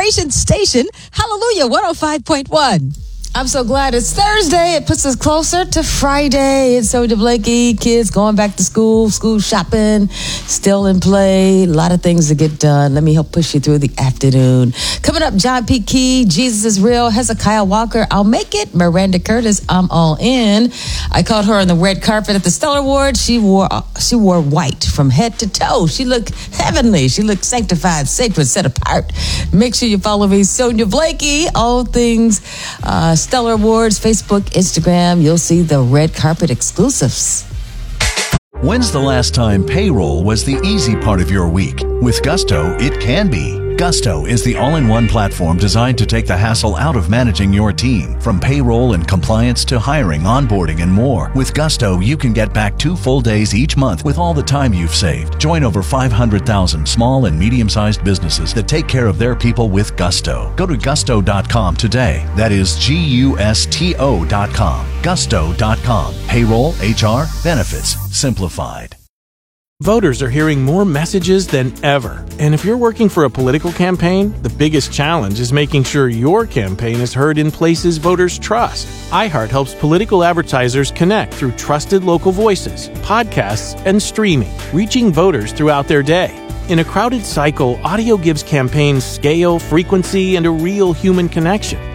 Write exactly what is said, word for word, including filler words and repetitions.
Inspiration Station, Hallelujah one oh five point one. I'm so glad it's Thursday. It puts us closer to Friday. It's Sonia Blakey, kids going back to school, school shopping, still in play. A lot of things to get done. Let me help push you through the afternoon. Coming up, John P. Key, Jesus is Real, Hezekiah Walker, I'll Make It, Miranda Curtis, I'm All In. I caught her on the red carpet at the Stellar Awards. She wore she wore white from head to toe. She looked heavenly. She looked sanctified, sacred, set apart. Make sure you follow me, Sonia Blakey, all things uh, Stellar Awards, Facebook, Instagram. You'll see the red carpet exclusives. When's the last time payroll was the easy part of your week? With Gusto, it can be. Gusto is the all-in-one platform designed to take the hassle out of managing your team. From payroll and compliance to hiring, onboarding, and more. With Gusto, you can get back two full days each month with all the time you've saved. Join over five hundred thousand small and medium-sized businesses that take care of their people with Gusto. Go to gusto dot com today. That is G U S T O dot com. gusto dot com. Payroll, H R, benefits, simplified. Voters are hearing more messages than ever. And if you're working for a political campaign, the biggest challenge is making sure your campaign is heard in places voters trust. iHeart helps political advertisers connect through trusted local voices, podcasts, and streaming, reaching voters throughout their day. In a crowded cycle, audio gives campaigns scale, frequency, and a real human connection.